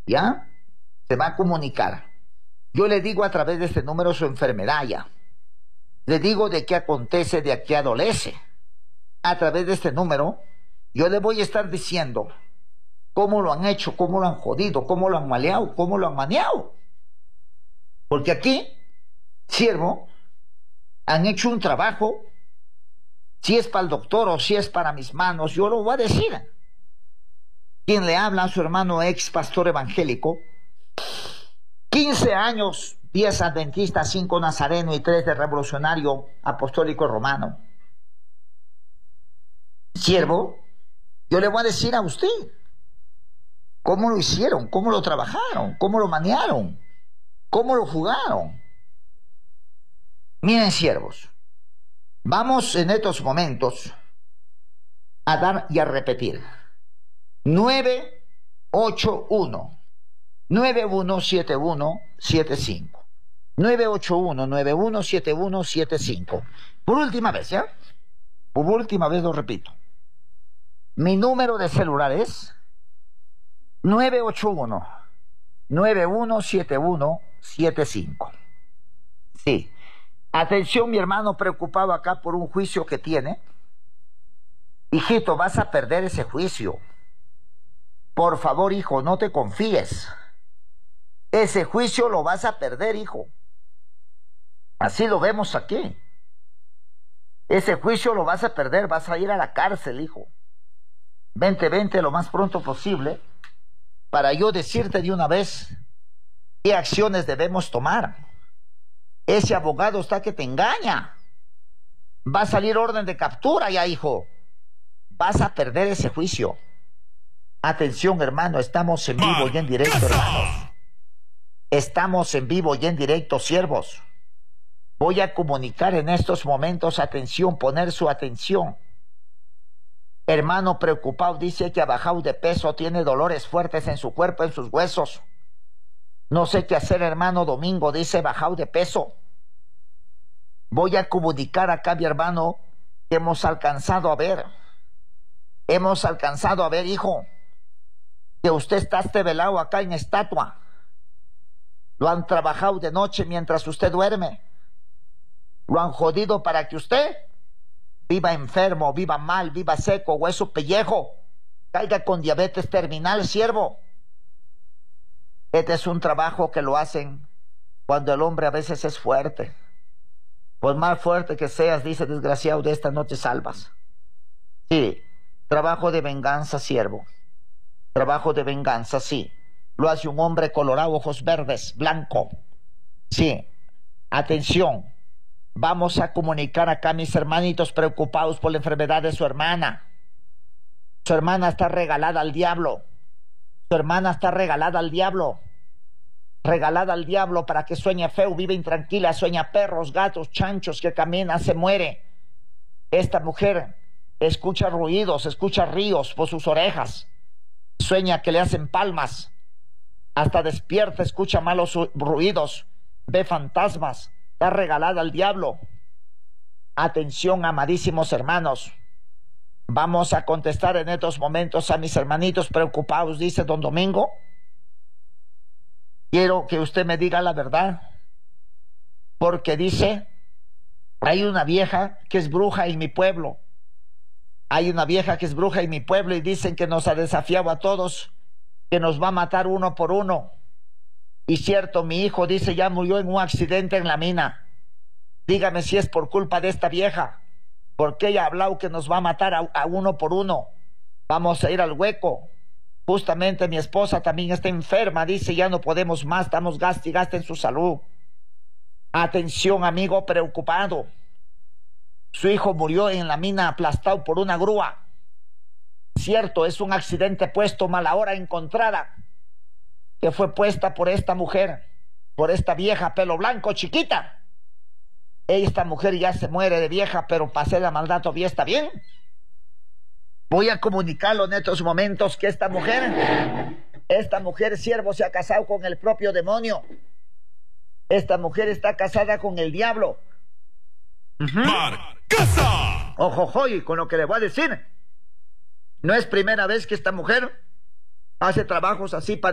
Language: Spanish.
¿Ya? Se va a comunicar. Yo le digo a través de este número su enfermedad ya. Le digo de qué acontece, de qué adolece. A través de este número, yo le voy a estar diciendo cómo lo han hecho, cómo lo han jodido, cómo lo han maleado, cómo lo han maneado. Porque aquí, siervo, han hecho un trabajo, si es para el doctor o si es para mis manos, yo lo voy a decir. Quien le habla a su hermano ex pastor evangélico, 15 años, 10 adventistas, 5 nazareno y 3 de revolucionario apostólico romano. Siervo, yo le voy a decir a usted cómo lo hicieron, cómo lo trabajaron, cómo lo manearon, cómo lo jugaron. Miren, siervos, vamos en estos momentos a dar y a repetir. 981-917175. 981-917175. Por última vez, ¿ya? Por última vez lo repito. Mi número de celular es 981-917175. Sí. Atención, mi hermano preocupado acá por un juicio que tiene. Hijito, vas a perder ese juicio. Por favor, hijo, no te confíes. Ese juicio lo vas a perder, hijo. Así lo vemos aquí. Ese juicio lo vas a perder, vas a ir a la cárcel, hijo. Vente lo más pronto posible para yo decirte de una vez qué acciones debemos tomar. Ese abogado está que te engaña. Va a salir orden de captura ya, hijo. Vas a perder ese juicio. Atención, hermano, estamos en vivo y en directo, hermanos. Estamos en vivo y en directo, siervos. Voy a comunicar en estos momentos, atención, poner su atención. Hermano preocupado, dice que ha bajado de peso, tiene dolores fuertes en su cuerpo, en sus huesos. No sé qué hacer, hermano Domingo, dice bajado de peso. Voy a comunicar acá, mi hermano, que hemos alcanzado a ver. Hemos alcanzado a ver, hijo, que usted está velado acá en estatua. Lo han trabajado de noche mientras usted duerme. Lo han jodido para que usted viva enfermo, viva mal, viva seco, hueso pellejo, caiga con diabetes terminal, siervo. Este es un trabajo que lo hacen cuando el hombre a veces es fuerte. Por más fuerte que seas, dice desgraciado, de esta no te salvas. Sí, trabajo de venganza, siervo. Trabajo de venganza, sí. Lo hace un hombre colorado, ojos verdes, blanco. Sí. Atención. Vamos a comunicar acá a mis hermanitos preocupados por la enfermedad de su hermana. Su hermana está regalada al diablo. Su hermana está regalada al diablo. Regalada al diablo para que sueñe feo, vive intranquila, sueña perros, gatos, chanchos, que camina, se muere. Esta mujer escucha ruidos, escucha ríos por sus orejas. Sueña que le hacen palmas. Hasta despierta, escucha malos ruidos, ve fantasmas. Está regalada al diablo. Atención, amadísimos hermanos. Vamos a contestar en estos momentos a mis hermanitos preocupados, dice don Domingo. Quiero que usted me diga la verdad, porque dice, hay una vieja que es bruja en mi pueblo. Hay una vieja que es bruja en mi pueblo y dicen que nos ha desafiado a todos, que nos va a matar uno por uno. Y cierto, mi hijo dice ya murió en un accidente en la mina. Dígame si es por culpa de esta vieja, porque ella ha hablado que nos va a matar a uno por uno. Vamos a ir al hueco. Justamente mi esposa también está enferma, dice ya no podemos más, estamos gaste y gaste en su salud. Atención, amigo preocupado. Su hijo murió en la mina aplastado por una grúa. Cierto, es un accidente puesto, mala hora encontrada, que fue puesta por esta mujer, por esta vieja pelo blanco chiquita. Esta mujer ya se muere de vieja, pero pasé la maldad todavía está bien. Voy a comunicarlo en estos momentos que esta mujer, siervo, se ha casado con el propio demonio. Esta mujer está casada con el diablo. ¡Marcaza! Ojo, y con lo que le voy a decir, no es primera vez que esta mujer hace trabajos así para